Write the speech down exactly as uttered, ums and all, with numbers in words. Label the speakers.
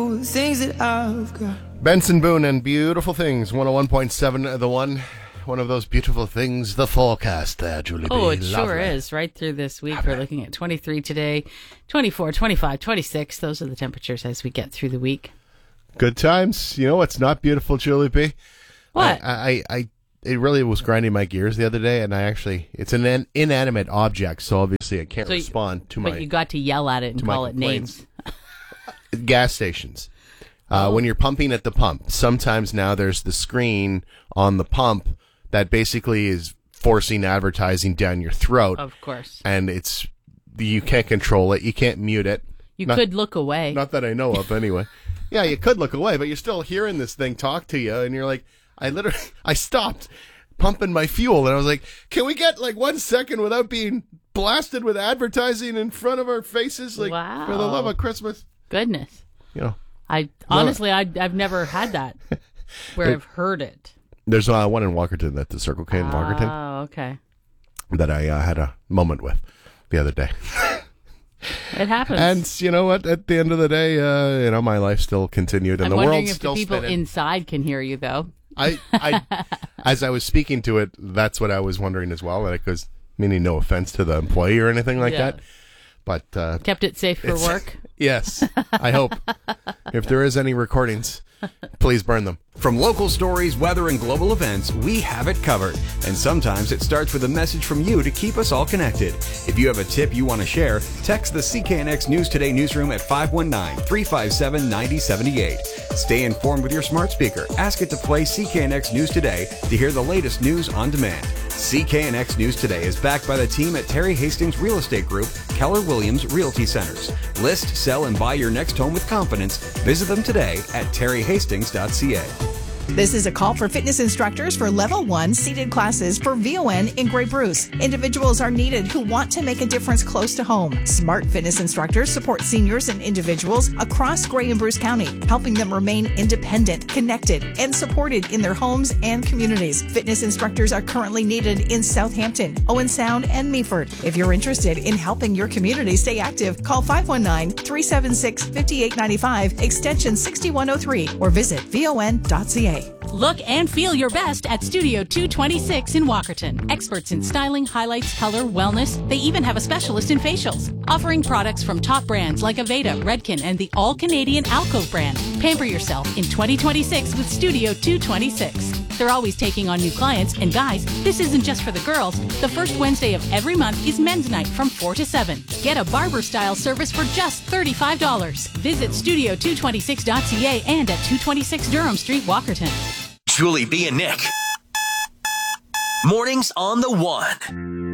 Speaker 1: Things that I've got.
Speaker 2: Benson Boone and Beautiful Things, one oh one point seven, the one. One of those beautiful things, the forecast there, Julie
Speaker 3: Oh,
Speaker 2: B.
Speaker 3: it
Speaker 2: Lovely.
Speaker 3: sure is. Right through this week, we're looking at twenty-three today, twenty-four, twenty-five, twenty-six. Those are the temperatures as we get through the week.
Speaker 2: Good times. You know what's not beautiful, Julie B?
Speaker 3: What?
Speaker 2: I, I, I, it really was grinding my gears the other day, and I actually, it's an in, inanimate object, so obviously I can't
Speaker 3: So you-
Speaker 2: respond to
Speaker 3: But
Speaker 2: my
Speaker 3: you got to yell at it and
Speaker 2: to my
Speaker 3: call it
Speaker 2: complaints.
Speaker 3: names.
Speaker 2: gas stations. Uh,
Speaker 3: Oh.
Speaker 2: When you're pumping at the pump, sometimes now there's the screen on the pump that basically is forcing advertising down your throat.
Speaker 3: Of course.
Speaker 2: And it's, you can't control it. You can't mute it.
Speaker 3: You
Speaker 2: Not-
Speaker 3: could look away.
Speaker 2: Not that I know of, anyway. Yeah, you could look away, but you're still hearing this thing talk to you, and you're like, I literally, I stopped pumping my fuel, and I was like, can we get like one second without being blasted with advertising in front of our faces? Like,
Speaker 3: Wow.
Speaker 2: for the love of Christmas.
Speaker 3: Goodness.
Speaker 2: You know,
Speaker 3: I honestly, I, I've never had that where
Speaker 2: It-
Speaker 3: I've heard it.
Speaker 2: there's uh, one in Walkerton, at the Circle K in Walkerton,
Speaker 3: Oh, okay.
Speaker 2: that I uh, had a moment with the other day.
Speaker 3: It happens.
Speaker 2: And you know what? At the end of the day, uh, you know, my life still continued, and
Speaker 3: I'm
Speaker 2: the
Speaker 3: wondering
Speaker 2: world's
Speaker 3: if
Speaker 2: still
Speaker 3: the people
Speaker 2: spinning.
Speaker 3: inside can hear you, though.
Speaker 2: I, I, as I was speaking to it, that's what I was wondering as well. Because, meaning no offense to the employee or anything like
Speaker 3: Yeah.
Speaker 2: that, but uh,
Speaker 3: Kept it safe for
Speaker 2: it's-
Speaker 3: work.
Speaker 2: Yes, I hope. If there is any recordings, please burn them.
Speaker 4: From local stories, weather, and global events, we have it covered. And sometimes it starts with a message from you to keep us all connected. If you have a tip you want to share, text the C K N X News Today newsroom at five one nine, three five seven, nine zero seven eight. Stay informed with your smart speaker. Ask it to play C K N X News Today to hear the latest news on demand. C K N X News Today is backed by the team at Terry Hastings Real Estate Group, Keller Williams Realty Centers. List, sell, and buy your next home with confidence. Visit them today at terry hastings dot c a.
Speaker 5: This is a call for fitness instructors for level one seated classes for V O N in Grey Bruce. Individuals are needed who want to make a difference close to home. Smart fitness instructors support seniors and individuals across Grey and Bruce County, helping them remain independent, connected, and supported in their homes and communities. Fitness instructors are currently needed in Southampton, Owen Sound, and Meaford. If you're interested in helping your community stay active, call five one nine, three seven six, five eight nine five, extension six one zero three, or visit V O N dot C A.
Speaker 6: Look and feel your best at Studio two twenty-six in Walkerton. Experts in styling, highlights, color, wellness. They even have a specialist in facials. Offering products from top brands like Aveda, Redken, and the all-Canadian Alcove brand. Pamper yourself in twenty twenty-six with Studio two twenty-six. They're always taking on new clients, and guys, this isn't just for the girls. The first Wednesday of every month is men's night from four to seven. Get a barber-style service for just thirty-five dollars. Visit studio two twenty-six dot c a and at two twenty-six Durham Street, Walkerton.
Speaker 7: Julie B and Nick. Mornings on the One.